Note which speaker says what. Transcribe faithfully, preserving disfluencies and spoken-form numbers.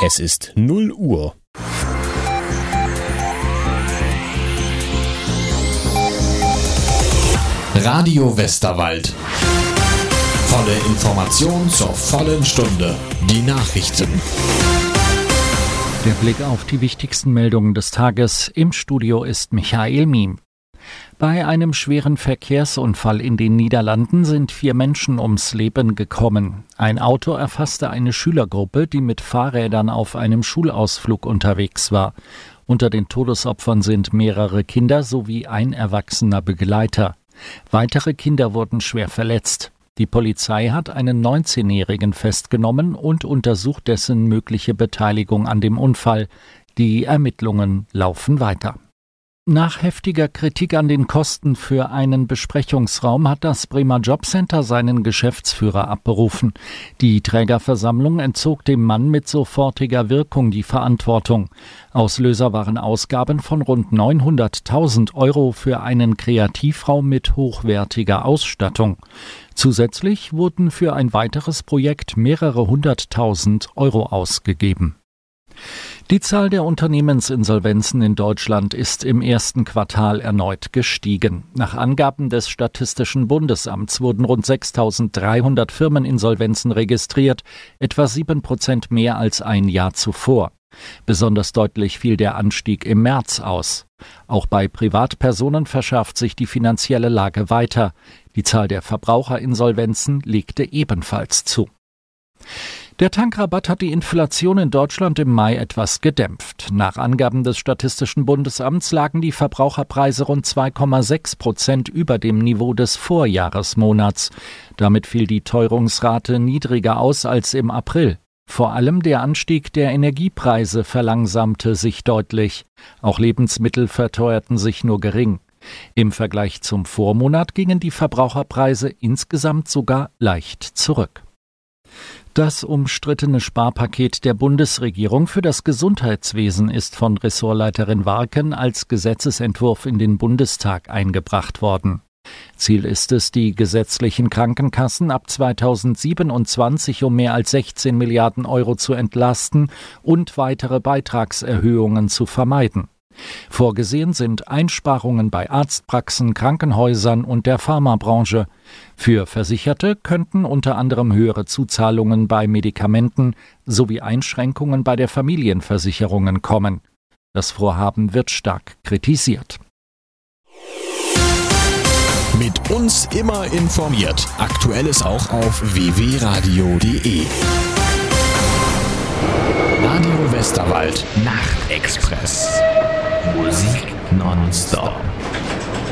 Speaker 1: Es ist null Uhr.
Speaker 2: Radio Westerwald. Volle Information zur vollen Stunde. Die Nachrichten.
Speaker 3: Der Blick auf die wichtigsten Meldungen des Tages. Im Studio ist Michael Miem. Bei einem schweren Verkehrsunfall in den Niederlanden sind vier Menschen ums Leben gekommen. Ein Auto erfasste eine Schülergruppe, die mit Fahrrädern auf einem Schulausflug unterwegs war. Unter den Todesopfern sind mehrere Kinder sowie ein erwachsener Begleiter. Weitere Kinder wurden schwer verletzt. Die Polizei hat einen neunzehnjährigen festgenommen und untersucht dessen mögliche Beteiligung an dem Unfall. Die Ermittlungen laufen weiter. Nach heftiger Kritik an den Kosten für einen Besprechungsraum hat das Bremer Jobcenter seinen Geschäftsführer abberufen. Die Trägerversammlung entzog dem Mann mit sofortiger Wirkung die Verantwortung. Auslöser waren Ausgaben von rund neunhunderttausend Euro für einen Kreativraum mit hochwertiger Ausstattung. Zusätzlich wurden für ein weiteres Projekt mehrere hunderttausend Euro ausgegeben. Die Zahl der Unternehmensinsolvenzen in Deutschland ist im ersten Quartal erneut gestiegen. Nach Angaben des Statistischen Bundesamts wurden rund sechstausenddreihundert Firmeninsolvenzen registriert, etwa sieben Prozent mehr als ein Jahr zuvor. Besonders deutlich fiel der Anstieg im März aus. Auch bei Privatpersonen verschärft sich die finanzielle Lage weiter. Die Zahl der Verbraucherinsolvenzen legte ebenfalls zu. Der Tankrabatt hat die Inflation in Deutschland im Mai etwas gedämpft. Nach Angaben des Statistischen Bundesamts lagen die Verbraucherpreise rund zwei Komma sechs Prozent über dem Niveau des Vorjahresmonats. Damit fiel die Teuerungsrate niedriger aus als im April. Vor allem der Anstieg der Energiepreise verlangsamte sich deutlich. Auch Lebensmittel verteuerten sich nur gering. Im Vergleich zum Vormonat gingen die Verbraucherpreise insgesamt sogar leicht zurück. Das umstrittene Sparpaket der Bundesregierung für das Gesundheitswesen ist von Ressortleiterin Warken als Gesetzesentwurf in den Bundestag eingebracht worden. Ziel ist es, die gesetzlichen Krankenkassen ab zweitausendsiebenundzwanzig um mehr als sechzehn Milliarden Euro zu entlasten und weitere Beitragserhöhungen zu vermeiden. Vorgesehen sind Einsparungen bei Arztpraxen, Krankenhäusern und der Pharmabranche. Für Versicherte könnten unter anderem höhere Zuzahlungen bei Medikamenten sowie Einschränkungen bei der Familienversicherungen kommen. Das Vorhaben wird stark kritisiert.
Speaker 2: Mit uns immer informiert. Aktuelles auch auf w w radio punkt d e. Radio Westerwald Nachtexpress. Musik nonstop.